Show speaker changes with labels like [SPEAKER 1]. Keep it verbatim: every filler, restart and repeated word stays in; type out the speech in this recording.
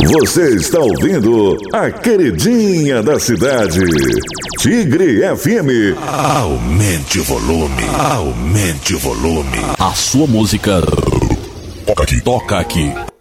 [SPEAKER 1] Você está ouvindo a queridinha da cidade, Tigre F M.
[SPEAKER 2] Aumente o volume, aumente o volume.
[SPEAKER 3] A sua música toca aqui, toca aqui.